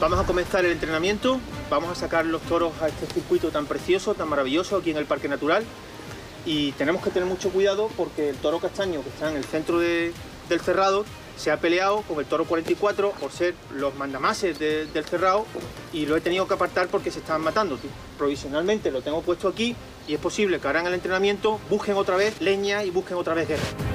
Vamos a comenzar el entrenamiento, vamos a sacar los toros a este circuito tan precioso, tan maravilloso aquí en el Parque Natural, y tenemos que tener mucho cuidado porque el toro castaño que está en el centro del cerrado se ha peleado con el toro 44 por ser los mandamases del cerrado, y lo he tenido que apartar porque se están matando. Provisionalmente lo tengo puesto aquí y es posible que ahora en el entrenamiento busquen otra vez leña y busquen otra vez guerra.